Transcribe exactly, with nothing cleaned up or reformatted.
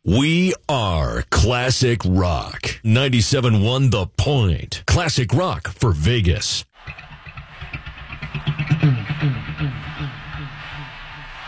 We are Classic Rock. ninety-seven point one The Point. Classic Rock for Vegas.